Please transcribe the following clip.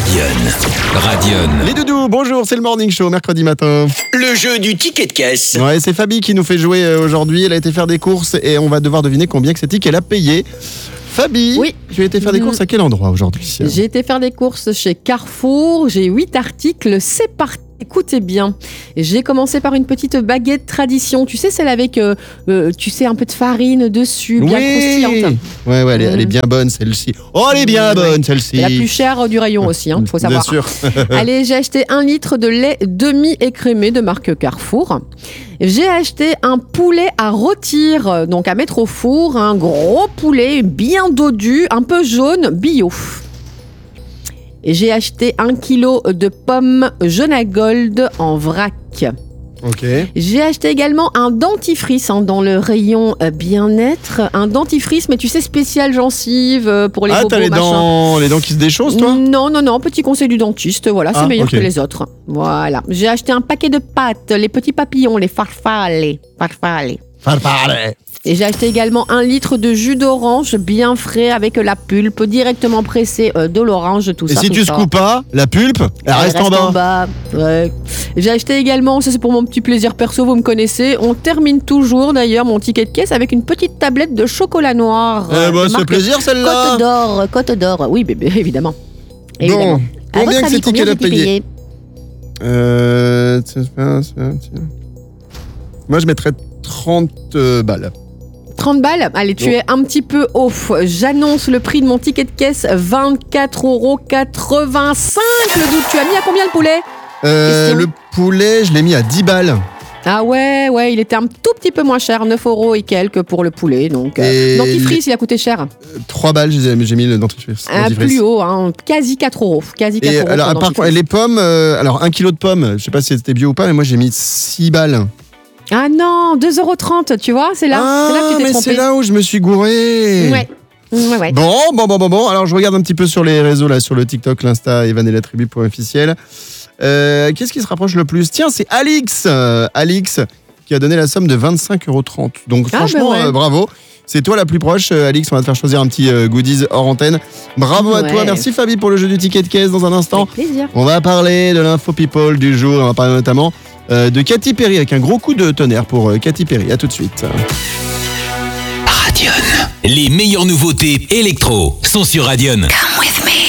Radion. Les doudous, bonjour, c'est le Morning Show, mercredi matin. Le jeu du ticket de caisse. Ouais, c'est Fabi qui nous fait jouer aujourd'hui. Elle a été faire des courses et on va devoir deviner combien que c'est qu'elle a payé. Fabi, Oui. tu as été faire des courses à quel endroit aujourd'hui? J'ai été faire des courses chez Carrefour, j'ai 8 articles, c'est parti. Écoutez bien, j'ai commencé par une petite baguette tradition, tu sais, celle avec, tu sais, un peu de farine dessus, bien croustillante. Ouais, elle est bien bonne celle-ci. Oh, elle est bien bonne celle-ci. C'est la plus chère du rayon aussi, faut savoir. Bien sûr. Allez, j'ai acheté 1 litre de lait demi-écrémé de marque Carrefour. J'ai acheté un poulet à rôtir, donc à mettre au four, un gros poulet bien dodu, un peu jaune, bio. Et j'ai acheté 1 kilo de pommes Genagold en vrac. Ok. J'ai acheté également un dentifrice dans le rayon bien-être. Un dentifrice, mais tu sais, spécial gencive pour les bobos, t'as les dents qui se déchaussent, toi? Non, petit conseil du dentiste, voilà, c'est meilleur ok. que les autres. Voilà. J'ai acheté un paquet de pâtes, les petits papillons, les farfalle. Et j'ai acheté également 1 litre de jus d'orange bien frais avec la pulpe directement pressée de l'orange, tout Et ça. si tout tu ça. se coupes pas, la pulpe, elle reste en bas. Ouais. J'ai acheté également, ça c'est pour mon petit plaisir perso, vous me connaissez. On termine toujours d'ailleurs mon ticket de caisse avec une petite tablette de chocolat noir. C'est marque plaisir celle-là. Côte d'or. Oui, bébé, évidemment. Bon, À combien votre que avis, c'est qu'elle a j'ai payé? Moi je mettrais 30 balles. 30 balles. Allez, tu es un petit peu off. J'annonce le prix de mon ticket de caisse, 24,85 €. Le doute, tu as mis à combien le poulet? Le poulet, je l'ai mis à 10 balles. Ah ouais, il était un tout petit peu moins cher, 9 € et quelques pour le poulet. Donc, Et dentifrice, il a coûté cher. 3 balles, j'ai mis le dentifrice. Plus haut, quasi 4 €. Quasi 4 Et € alors, pour le par contre, dentifrice. les pommes, 1 kilo de pommes, je sais pas si c'était bio ou pas, mais moi j'ai mis 6 balles. Ah non, 2,30 €, tu vois, c'est là que tu t'es mais trompé. c'est là où je me suis gouré. Ouais. Bon. Alors je regarde un petit peu sur les réseaux, là, sur le TikTok, l'Insta, Evan et la tribu pour officiel. Qu'est-ce qui se rapproche le plus? Tiens, c'est Alix. Alix qui a donné la somme de 25,30 €. Donc franchement, bravo. C'est toi la plus proche, Alix. On va te faire choisir un petit goodies hors antenne. Bravo à toi. Merci Fabi pour le jeu du ticket de caisse. Dans un instant, Avec plaisir. on va parler de l'info people du jour. On va parler notamment de Katy Perry avec un gros coup de tonnerre pour Katy Perry. À tout de suite. Radion. Les meilleures nouveautés électro sont sur Radion. Come with me.